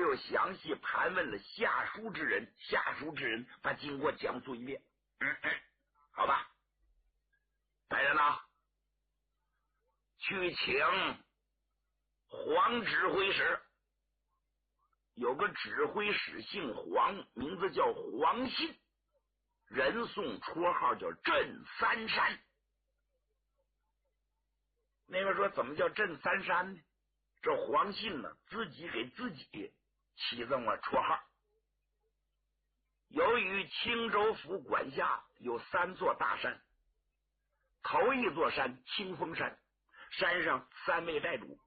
又详细盘问了下属之人，下属之人把经过讲述一遍。好吧，来人呐，去请黄指挥使。有个指挥使姓黄，名字叫黄信，人送绰号叫镇三山。那个说怎么叫镇三山呢？这黄信呢，自己给自己起这么绰号。由于青州府管辖有3座大山，头一座山清风山，山上3位寨主，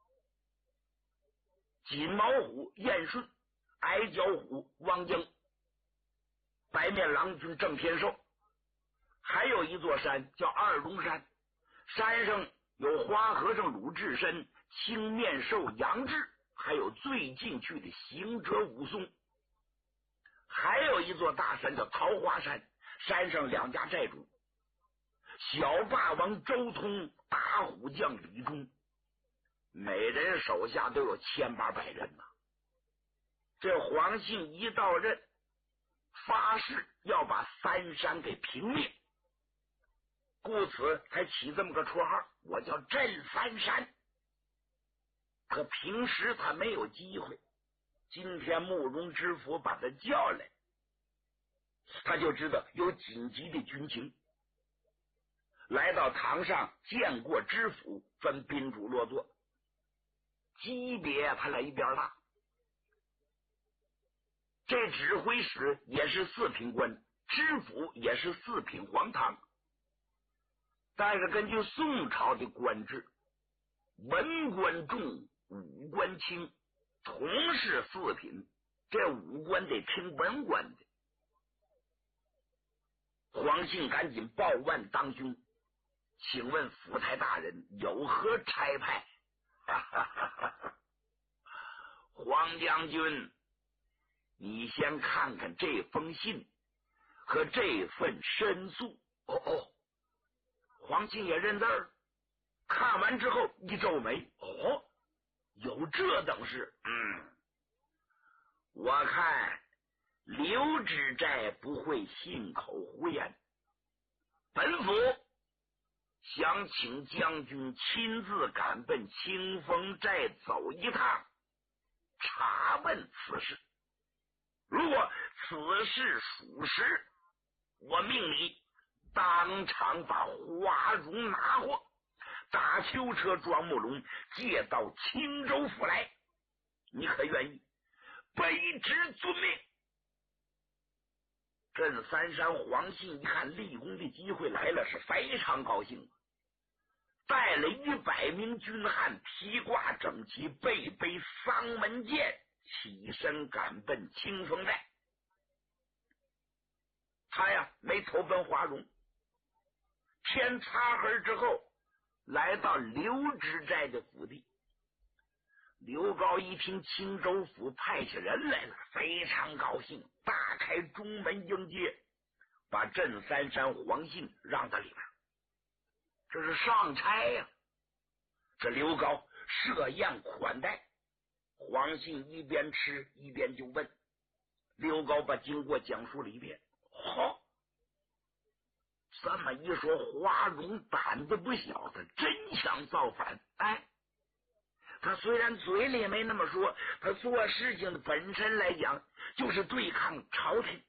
锦毛虎燕顺、矮脚虎汪江、白面郎君郑天寿。还有一座山叫二龙山，山上有花和尚鲁智深、青面兽杨志，还有最近去的行者武松。还有一座大山叫桃花山，山上2家寨主，小霸王周通、大虎将李忠，每人手下都有1800人呐。这黄信一到任，发誓要把三山给平灭，故此才起这么个绰号，我叫镇三山。可平时他没有机会，今天慕容知府把他叫来，他就知道有紧急的军情，来到堂上见过知府，分宾主落座。级别他来一边大，这指挥使也是4品官，知府也是4品黄堂。但是根据宋朝的官制，文官重，武官轻，同是4品，这武官得听文官的。黄信赶紧报万当兄，请问府台大人有何差派？黄将军，你先看看这封信和这份申诉。黄信也认字儿，看完之后一皱眉，有这等事？我看刘知寨不会信口胡言，本府想请将军亲自赶奔清风寨走一趟，查问此事。如果此事属实，我命你当场把花荣拿获，打囚车装木龙，借到青州府来。你可愿意？卑职遵命。镇三山黄信一看立功的机会来了，是非常高兴，带了100名军汉，披挂整齐，背丧门剑，起身赶奔清风寨。他呀没投奔花荣，天擦黑之后来到刘知寨的府邸。刘高一听青州府派下人来了，非常高兴，大开中门迎接，把镇三山黄信让到里边。这是上差呀。这刘高设宴款待，黄信一边吃一边就问。刘高把经过讲述了一遍。这么一说，花荣胆子不小，他真想造反。他虽然嘴里没那么说，他做事情的本身来讲就是对抗朝廷。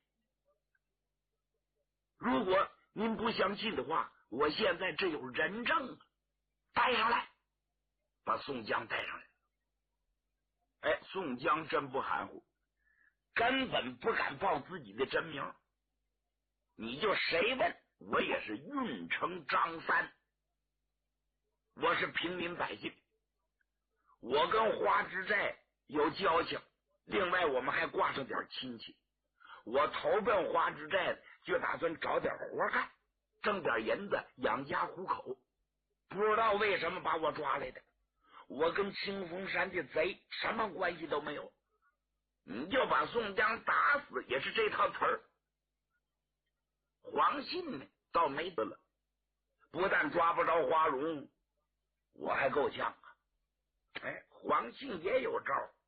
如果您不相信的话，我现在这有人证，带上来，把宋江带上来。宋江真不含糊，根本不敢报自己的真名。你就谁问，我也是运城张三，我是平民百姓，我跟花之寨有交情，另外我们还挂上点亲戚。我投奔花之寨就打算找点活干，挣点银子养家糊口，不知道为什么把我抓来的。我跟清风山的贼什么关系都没有，你就把宋江打死也是这套词儿。黄信呢倒没得了，不但抓不着花荣，我还够呛啊。黄信也有招，